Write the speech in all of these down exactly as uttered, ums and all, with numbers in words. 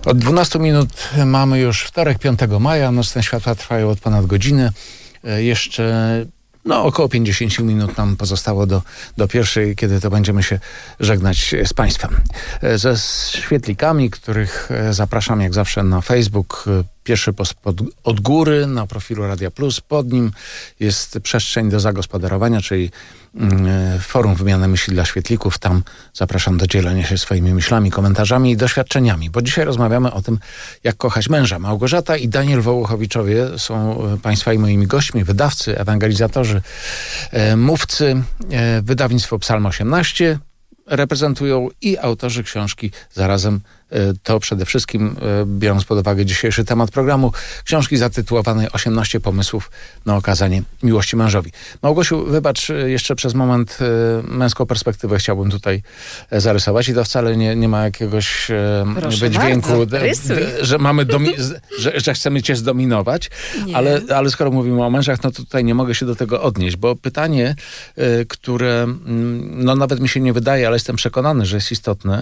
Od dwunastu minut mamy już wtorek, piątego maja. Nocne światła trwają od ponad godziny. Jeszcze no, około pięćdziesiąt minut nam pozostało do, do pierwszej, kiedy to będziemy się żegnać z Państwem. Ze świetlikami, których zapraszam jak zawsze na Facebook. Pierwszy post od góry na profilu Radia Plus. Pod nim jest przestrzeń do zagospodarowania, czyli forum wymiany myśli dla świetlików. Tam zapraszam do dzielenia się swoimi myślami, komentarzami i doświadczeniami, bo dzisiaj rozmawiamy o tym, jak kochać męża. Małgorzata i Daniel Wołochowiczowie są Państwa i moimi gośćmi, wydawcy, ewangelizatorzy, e, mówcy. E, wydawnictwo Psalm osiemnaście reprezentują i autorzy książki zarazem to przede wszystkim, biorąc pod uwagę dzisiejszy temat programu, książki zatytułowanej osiemnaście pomysłów na okazanie miłości mężowi. Małgosiu, wybacz, jeszcze przez moment męską perspektywę chciałbym tutaj zarysować i to wcale nie, nie ma jakiegoś Proszę wydźwięku, bardzo, d, d, że mamy domi- że, że chcemy cię zdominować, ale, ale skoro mówimy o mężach, no to tutaj nie mogę się do tego odnieść, bo pytanie, które no nawet mi się nie wydaje, ale jestem przekonany, że jest istotne.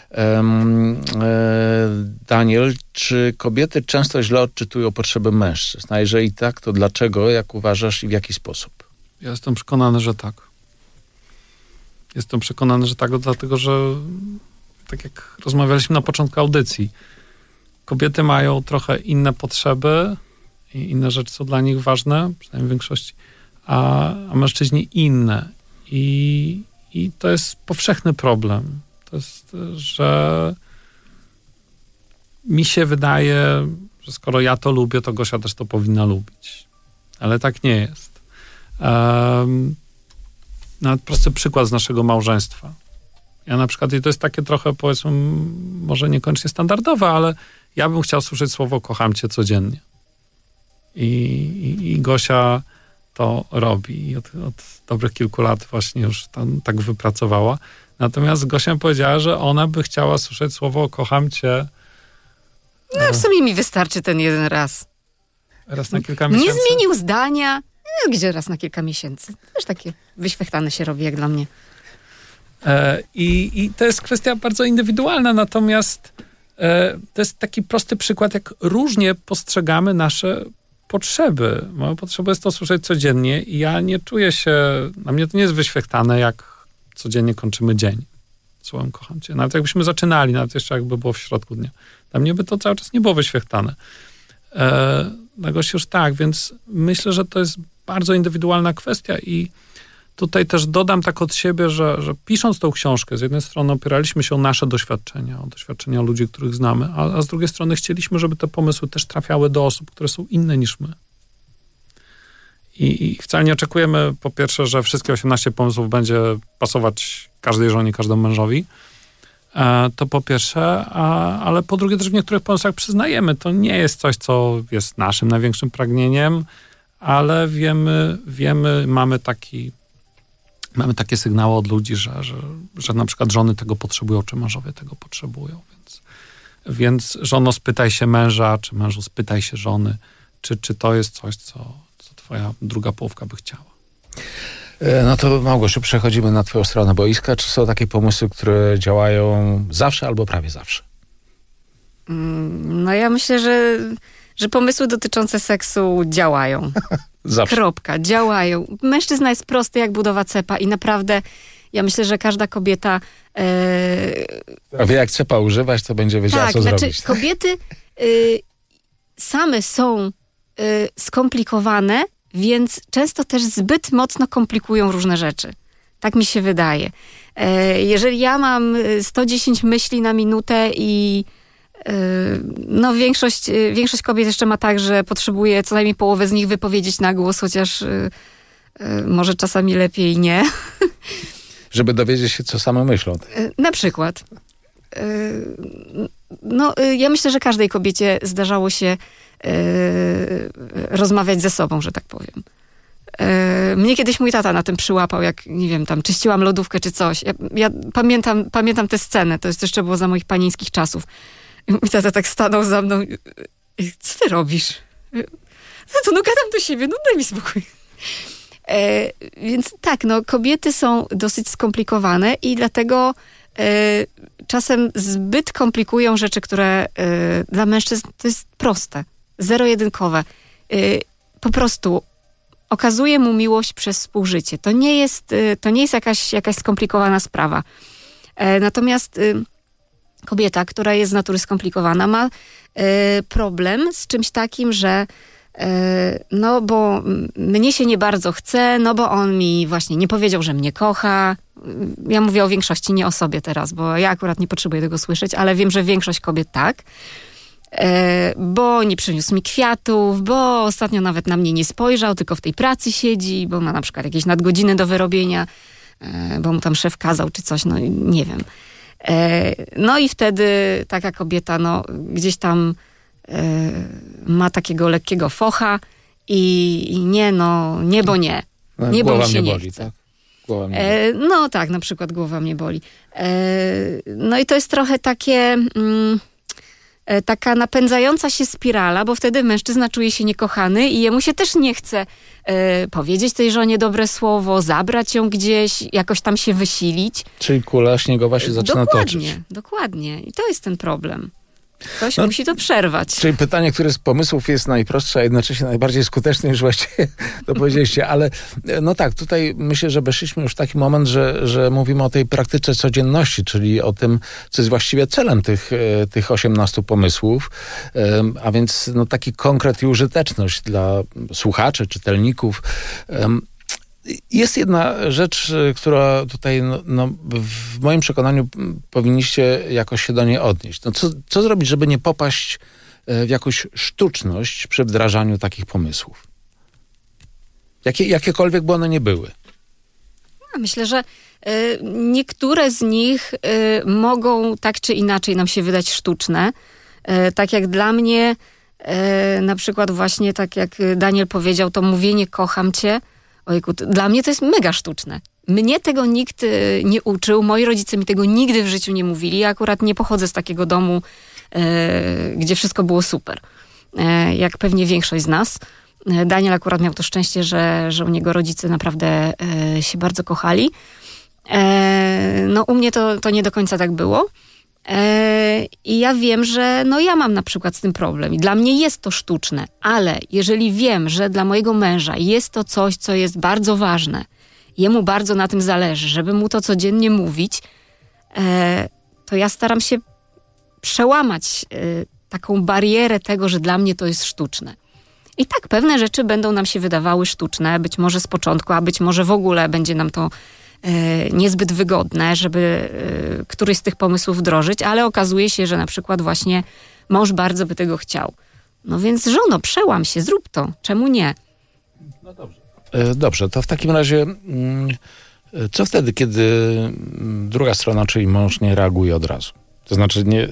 Daniel, czy kobiety często źle odczytują potrzeby mężczyzn? A jeżeli tak, to dlaczego, jak uważasz i w jaki sposób? Ja jestem przekonany, że tak. Jestem przekonany, że tak, dlatego że tak jak rozmawialiśmy na początku audycji, kobiety mają trochę inne potrzeby i inne rzeczy są dla nich ważne, przynajmniej w większości, a, a mężczyźni inne. I, I to jest powszechny problem. To jest, że mi się wydaje, że skoro ja to lubię, to Gosia też to powinna lubić. Ale tak nie jest. Um, nawet prosty przykład z naszego małżeństwa. Ja na przykład, i to jest takie trochę, powiedzmy, może niekoniecznie standardowe, ale ja bym chciał słyszeć słowo kocham cię codziennie. I, i, i Gosia to robi. I od, od dobrych kilku lat właśnie już tam tak wypracowała. Natomiast Gosia powiedziała, że ona by chciała słyszeć słowo kocham cię. No w sumie mi wystarczy ten jeden raz. Raz na kilka miesięcy? Nie zmienił zdania. Gdzie raz na kilka miesięcy? Też takie wyświechtane się robi jak dla mnie. E, i, I to jest kwestia bardzo indywidualna, natomiast e, to jest taki prosty przykład, jak różnie postrzegamy nasze potrzeby. Moja potrzeba jest to słyszeć codziennie i ja nie czuję się, na mnie to nie jest wyświechtane, jak codziennie kończymy dzień. Słowem kocham cię. Nawet jakbyśmy zaczynali, nawet jeszcze jakby było w środku dnia. Dla mnie by to cały czas nie było wyświechtane. E, dla Gosi już tak, więc myślę, że to jest bardzo indywidualna kwestia i tutaj też dodam tak od siebie, że, że pisząc tą książkę, z jednej strony opieraliśmy się o nasze doświadczenia, o doświadczenia ludzi, których znamy, a, a z drugiej strony chcieliśmy, żeby te pomysły też trafiały do osób, które są inne niż my. I, I wcale nie oczekujemy, po pierwsze, że wszystkie osiemnaście pomysłów będzie pasować każdej żonie, każdemu mężowi. E, to po pierwsze, a, ale po drugie też w niektórych pomysłach przyznajemy, to nie jest coś, co jest naszym największym pragnieniem, ale wiemy, wiemy, mamy taki, mamy takie sygnały od ludzi, że, że, że na przykład żony tego potrzebują, czy mężowie tego potrzebują. Więc, więc żono, spytaj się męża, czy mężu, spytaj się żony, czy, czy to jest coś, co, co twoja druga połówka by chciała. No to Małgosiu, przechodzimy na twoją stronę boiska. Czy są takie pomysły, które działają zawsze albo prawie zawsze? No ja myślę, że, że pomysły dotyczące seksu działają. Zawsze. Kropka. Działają. Mężczyzna jest prosty jak budowa cepa i naprawdę ja myślę, że każda kobieta... E... A wie, jak cepa używać, to będzie wiedziała, tak, co znaczy, zrobić. Kobiety y, same są y, skomplikowane, więc często też zbyt mocno komplikują różne rzeczy. Tak mi się wydaje. E, jeżeli ja mam sto dziesięć myśli na minutę i e, no większość, większość kobiet jeszcze ma tak, że potrzebuje co najmniej połowę z nich wypowiedzieć na głos, chociaż e, e, może czasami lepiej nie. Żeby dowiedzieć się, co same myślą. E, na przykład. E, no, e, ja myślę, że każdej kobiecie zdarzało się Yy, rozmawiać ze sobą, że tak powiem. Yy, mnie kiedyś mój tata na tym przyłapał, jak, nie wiem, tam czyściłam lodówkę czy coś. Ja, ja pamiętam, pamiętam tę scenę, to jest jeszcze było za moich panieńskich czasów. I mój tata tak stanął za mną. Co ty robisz? No to no gadam do siebie, no daj mi spokój. Yy, więc tak, no kobiety są dosyć skomplikowane i dlatego czasem zbyt komplikują rzeczy, które dla mężczyzn to jest proste, zero-jedynkowe. Po prostu okazuje mu miłość przez współżycie. To nie jest, to nie jest jakaś, jakaś skomplikowana sprawa. Natomiast kobieta, która jest z natury skomplikowana, ma problem z czymś takim, że no bo mnie się nie bardzo chce, no bo on mi właśnie nie powiedział, że mnie kocha. Ja mówię o większości, nie o sobie teraz, bo ja akurat nie potrzebuję tego słyszeć, ale wiem, że większość kobiet tak. Bo nie przyniósł mi kwiatów, bo ostatnio nawet na mnie nie spojrzał, tylko w tej pracy siedzi, bo ma na przykład jakieś nadgodziny do wyrobienia, bo mu tam szef kazał czy coś, no nie wiem. No i wtedy taka kobieta, no gdzieś tam ma takiego lekkiego focha i, i nie, no nie, bo nie. Nie, bo mi się nie boli, chce. tak? Głowa mnie e, no tak, na przykład głowa mnie boli. E, no i to jest trochę takie... Mm, taka napędzająca się spirala, bo wtedy mężczyzna czuje się niekochany i jemu się też nie chce e, powiedzieć tej żonie dobre słowo, zabrać ją gdzieś, jakoś tam się wysilić. Czyli kula śniegowa się zaczyna dokładnie, toczyć. Dokładnie, dokładnie. I to jest ten problem. Ktoś no, musi to przerwać. Czyli pytanie, które z pomysłów jest najprostsze, a jednocześnie najbardziej skuteczne, już właściwie to powiedzieliście. Ale no tak, tutaj myślę, że weszliśmy już w taki moment, że, że mówimy o tej praktyce codzienności, czyli o tym, co jest właściwie celem tych, tych osiemnastu pomysłów. A więc no, taki konkret i użyteczność dla słuchaczy, czytelników. Jest jedna rzecz, która tutaj no, no, w moim przekonaniu powinniście jakoś się do niej odnieść. No, co, co zrobić, żeby nie popaść w jakąś sztuczność przy wdrażaniu takich pomysłów? Jakie, jakiekolwiek by one nie były. Myślę, że y, niektóre z nich y, mogą tak czy inaczej nam się wydać sztuczne. Y, tak jak dla mnie, y, na przykład właśnie tak jak Daniel powiedział, to mówienie kocham cię, ojku, to, dla mnie to jest mega sztuczne. Mnie tego nikt y, nie uczył, moi rodzice mi tego nigdy w życiu nie mówili. Ja akurat nie pochodzę z takiego domu, y, gdzie wszystko było super. Y, jak pewnie większość z nas. Y, Daniel akurat miał to szczęście, że, że u niego rodzice naprawdę y, się bardzo kochali. Y, no u mnie to, to nie do końca tak było. I ja wiem, że no ja mam na przykład z tym problem i dla mnie jest to sztuczne, ale jeżeli wiem, że dla mojego męża jest to coś, co jest bardzo ważne, jemu bardzo na tym zależy, żeby mu to codziennie mówić, to ja staram się przełamać taką barierę tego, że dla mnie to jest sztuczne. I tak, pewne rzeczy będą nam się wydawały sztuczne, być może z początku, a być może w ogóle będzie nam to niezbyt wygodne, żeby któryś z tych pomysłów wdrożyć, ale okazuje się, że na przykład właśnie mąż bardzo by tego chciał. No więc żono, przełam się, zrób to. Czemu nie? No dobrze. Dobrze, to w takim razie co wtedy, kiedy druga strona, czyli mąż, nie reaguje od razu? To znaczy nie...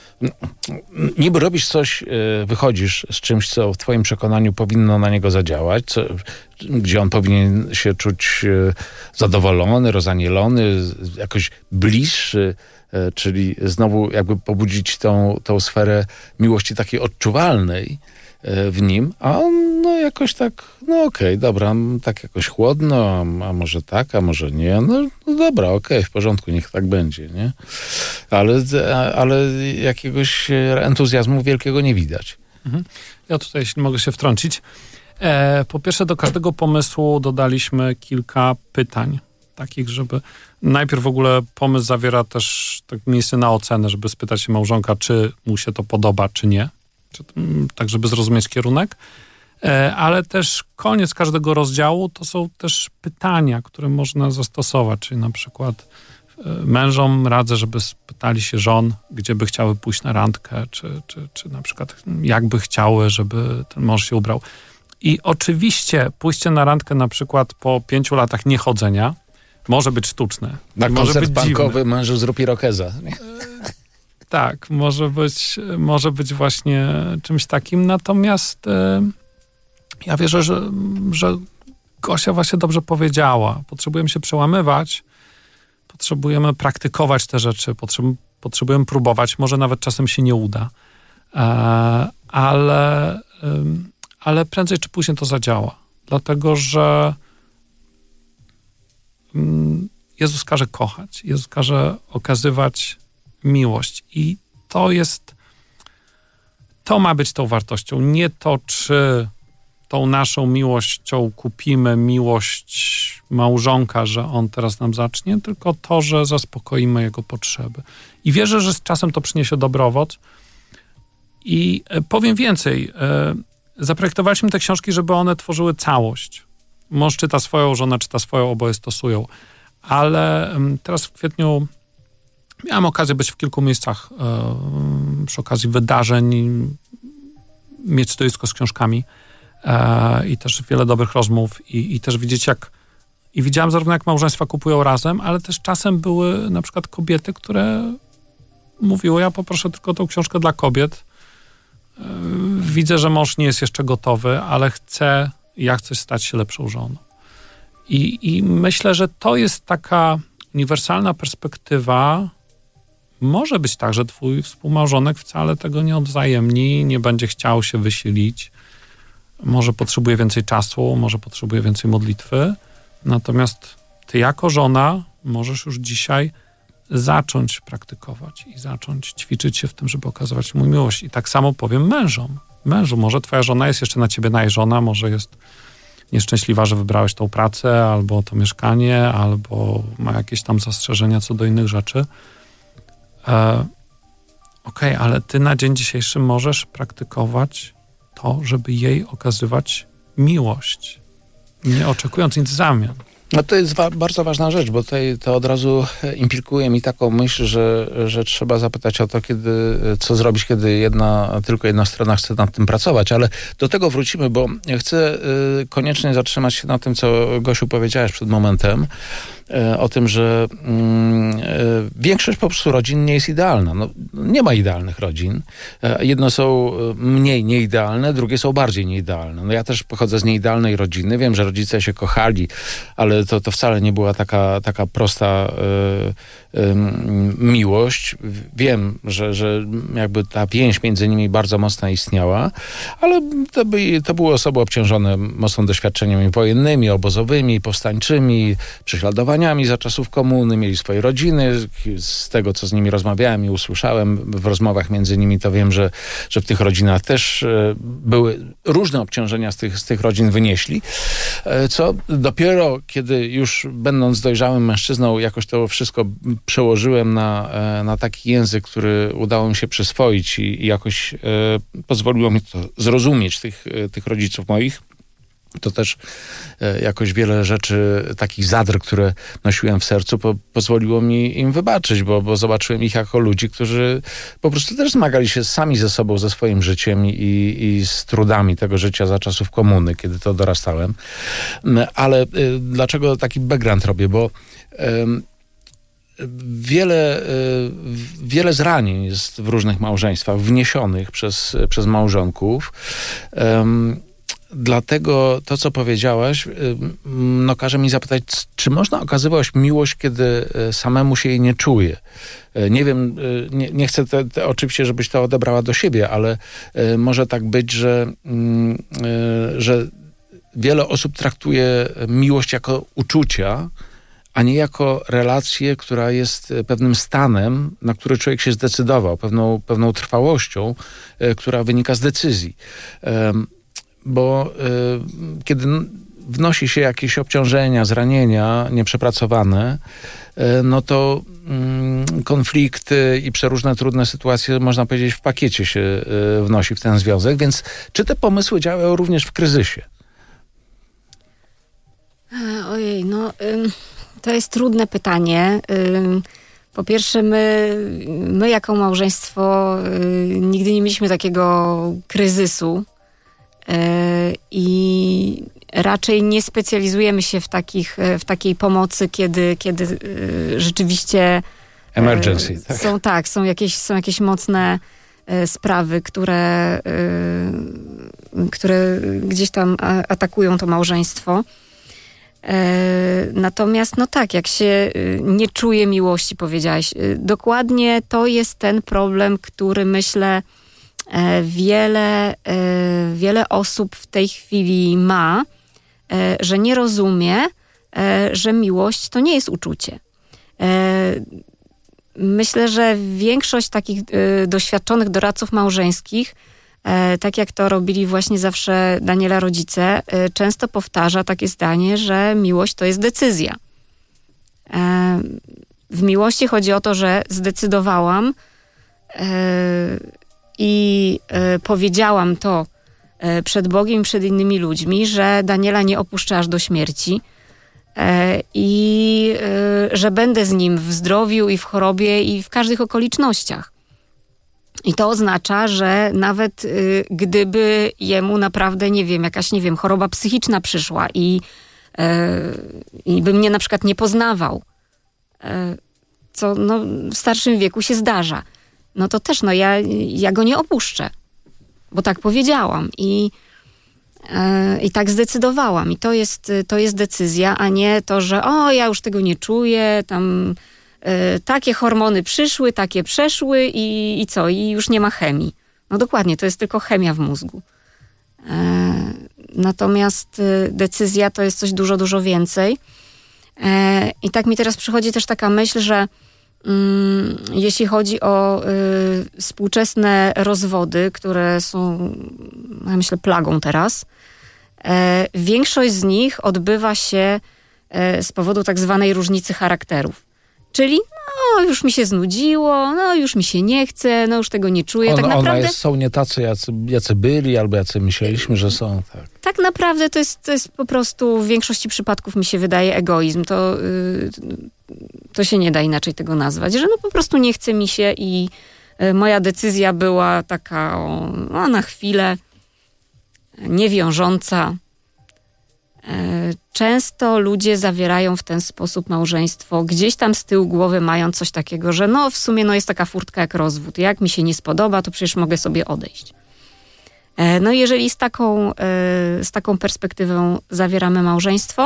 Niby robisz coś, wychodzisz z czymś, co w twoim przekonaniu powinno na niego zadziałać, co, gdzie on powinien się czuć zadowolony, rozanielony, jakoś bliższy, czyli znowu jakby pobudzić tą, tą sferę miłości takiej odczuwalnej w nim, a on no jakoś tak, no okej, okay, dobra, tak jakoś chłodno, a, a może tak, a może nie, no, no dobra, okej, okay, w porządku, niech tak będzie, nie? Ale, ale jakiegoś entuzjazmu wielkiego nie widać. Mhm. Ja tutaj, jeśli mogę się wtrącić, e, po pierwsze do każdego pomysłu dodaliśmy kilka pytań, takich, żeby najpierw w ogóle pomysł zawiera też tak miejsce na ocenę, żeby spytać się małżonka, czy mu się to podoba, czy nie. Tak, żeby zrozumieć kierunek, ale też koniec każdego rozdziału to są też pytania, które można zastosować, czyli na przykład mężom radzę, żeby spytali się żon, gdzie by chciały pójść na randkę, czy, czy, czy na przykład jak by chciały, żeby ten mąż się ubrał. I oczywiście pójście na randkę na przykład po pięciu latach niechodzenia może być sztuczne. Na może koncert być punkowy dziwne. mężu zrób irokeza. Tak, może być, może być właśnie czymś takim, natomiast e, ja wierzę, że, że Gosia właśnie dobrze powiedziała. Potrzebujemy się przełamywać, potrzebujemy praktykować te rzeczy, potrzeb, potrzebujemy próbować, może nawet czasem się nie uda, e, ale, e, ale prędzej czy później to zadziała. Dlatego, że mm, Jezus każe kochać, Jezus każe okazywać miłość i to jest, to ma być tą wartością, nie to, czy tą naszą miłością kupimy miłość małżonka, że on teraz nam zacznie, tylko to, że zaspokoimy jego potrzeby. I wierzę, że z czasem to przyniesie dobry owoc. I powiem więcej, zaprojektowaliśmy te książki, żeby one tworzyły całość. Mąż czyta swoją, żona czyta swoją, oboje stosują. Ale teraz w kwietniu miałem okazję być w kilku miejscach przy okazji wydarzeń, mieć stoisko z książkami i też wiele dobrych rozmów i, i też widzieć jak, i widziałem zarówno jak małżeństwa kupują razem, ale też czasem były na przykład kobiety, które mówiły, ja poproszę tylko tą książkę dla kobiet. Widzę, że mąż nie jest jeszcze gotowy, ale chcę, ja chcę stać się lepszą żoną. I, I myślę, że to jest taka uniwersalna perspektywa. Może być tak, że twój współmałżonek wcale tego nie odwzajemni, nie będzie chciał się wysilić. Może potrzebuje więcej czasu, może potrzebuje więcej modlitwy. Natomiast ty jako żona możesz już dzisiaj zacząć praktykować i zacząć ćwiczyć się w tym, żeby okazywać mu miłość. I tak samo powiem mężom. Mężu, może twoja żona jest jeszcze na ciebie najeżona, może jest nieszczęśliwa, że wybrałeś tą pracę, albo to mieszkanie, albo ma jakieś tam zastrzeżenia co do innych rzeczy. E, Okej, okay, ale ty na dzień dzisiejszy możesz praktykować to, żeby jej okazywać miłość, nie oczekując nic w zamian. No to jest wa- bardzo ważna rzecz, bo tutaj to od razu implikuje mi taką myśl, że, że trzeba zapytać o to, kiedy, co zrobić, kiedy jedna, tylko jedna strona chce nad tym pracować, ale do tego wrócimy, bo chcę y, koniecznie zatrzymać się na tym, co Gosiu powiedziałeś przed momentem, y, o tym, że y, większość po prostu rodzin nie jest idealna. No, nie ma idealnych rodzin. Y, jedno są mniej nieidealne, drugie są bardziej nieidealne. No ja też pochodzę z nieidealnej rodziny, wiem, że rodzice się kochali, ale To, to wcale nie była taka, taka prosta y, y, miłość. Wiem, że, że jakby ta więź między nimi bardzo mocno istniała, ale to, by, to były osoby obciążone mocno doświadczeniami wojennymi, obozowymi, powstańczymi, prześladowaniami za czasów komuny, mieli swoje rodziny. Z tego, co z nimi rozmawiałem i usłyszałem w rozmowach między nimi, to wiem, że, że w tych rodzinach też y, były różne obciążenia z tych, z tych rodzin wynieśli, y, co dopiero kiedy już będąc dojrzałym mężczyzną, jakoś to wszystko przełożyłem na, na taki język, który udało mi się przyswoić i, i jakoś e, pozwoliło mi to zrozumieć tych, tych rodziców moich. To też e, jakoś wiele rzeczy, takich zadr, które nosiłem w sercu, po, pozwoliło mi im wybaczyć, bo, bo zobaczyłem ich jako ludzi, którzy po prostu też zmagali się sami ze sobą, ze swoim życiem i, i z trudami tego życia za czasów komuny, kiedy to dorastałem. Ale e, dlaczego taki background robię? Bo e, wiele, e, wiele zranień jest w różnych małżeństwach, wniesionych przez, przez małżonków. E, Dlatego to, co powiedziałaś, no każe mi zapytać, czy można okazywać miłość, kiedy samemu się jej nie czuje? Nie wiem, nie, nie chcę te, te, oczywiście, żebyś to odebrała do siebie, ale może tak być, że, że wiele osób traktuje miłość jako uczucia, a nie jako relację, która jest pewnym stanem, na który człowiek się zdecydował, pewną, pewną trwałością, która wynika z decyzji. Bo y, kiedy wnosi się jakieś obciążenia, zranienia nieprzepracowane, y, no to y, konflikty i przeróżne trudne sytuacje, można powiedzieć, w pakiecie się y, wnosi w ten związek. Więc czy te pomysły działają również w kryzysie? Ojej, no y, to jest trudne pytanie. Y, po pierwsze, my, my jako małżeństwo y, nigdy nie mieliśmy takiego kryzysu. I raczej nie specjalizujemy się w, takich, w takiej pomocy, kiedy, kiedy rzeczywiście emergency, tak? Są, tak, są jakieś, są jakieś mocne sprawy, które, które gdzieś tam atakują to małżeństwo. Natomiast, no tak, jak się nie czuje miłości, powiedziałaś, dokładnie to jest ten problem, który myślę, Wiele, wiele osób w tej chwili ma, że nie rozumie, że miłość to nie jest uczucie. Myślę, że większość takich doświadczonych doradców małżeńskich, tak jak to robili właśnie zawsze Daniela rodzice, często powtarza takie zdanie, że miłość to jest decyzja. W miłości chodzi o to, że zdecydowałam i powiedziałam to przed Bogiem i przed innymi ludźmi, że Daniela nie opuszczę aż do śmierci i że będę z nim w zdrowiu i w chorobie i w każdych okolicznościach. I to oznacza, że nawet gdyby jemu naprawdę, nie wiem, jakaś, nie wiem, choroba psychiczna przyszła i, i by mnie na przykład nie poznawał, co no, w starszym wieku się zdarza, no to też no, ja, ja go nie opuszczę, bo tak powiedziałam i, yy, i tak zdecydowałam. I to jest, to jest decyzja, a nie to, że o, ja już tego nie czuję, tam yy, takie hormony przyszły, takie przeszły i, i co, i już nie ma chemii. No dokładnie, to jest tylko chemia w mózgu. Yy, natomiast yy, decyzja to jest coś dużo, dużo więcej. Yy, I tak mi teraz przychodzi też taka myśl, że jeśli chodzi o y, współczesne rozwody, które są, ja myślę, plagą teraz, e, większość z nich odbywa się e, z powodu tak zwanej różnicy charakterów. Czyli no już mi się znudziło, no już mi się nie chce, no już tego nie czuję. On, tak naprawdę ona jest, są nie tacy, jacy, jacy byli, albo jacy myśleliśmy, że są. Tak, tak naprawdę to jest, to jest po prostu w większości przypadków mi się wydaje egoizm. To, yy, to się nie da inaczej tego nazwać, że no po prostu nie chce mi się i y, moja decyzja była taka o, no, na chwilę niewiążąca. Często ludzie zawierają w ten sposób małżeństwo, gdzieś tam z tyłu głowy mając coś takiego, że no w sumie no jest taka furtka jak rozwód. Jak mi się nie spodoba, to przecież mogę sobie odejść. No i jeżeli z taką, z taką perspektywą zawieramy małżeństwo,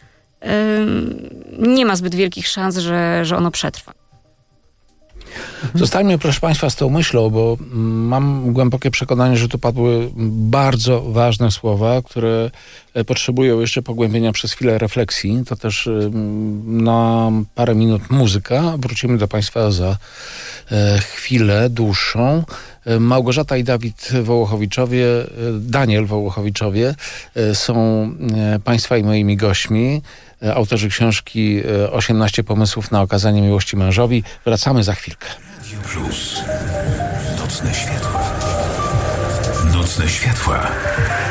nie ma zbyt wielkich szans, że, że ono przetrwa. Zostańmy, proszę Państwa, z tą myślą, bo mam głębokie przekonanie, że tu padły bardzo ważne słowa, które potrzebują jeszcze pogłębienia przez chwilę refleksji. To też na parę minut muzyka. Wrócimy do Państwa za chwilę dłuższą. Małgorzata i Dawid Wołochowiczowie, Daniel Wołochowiczowie są Państwa i moimi gośćmi. Autorzy książki osiemnaście pomysłów na okazanie miłości mężowi. Wracamy za chwilkę. Radio Plus. Nocne światła. Nocne światła.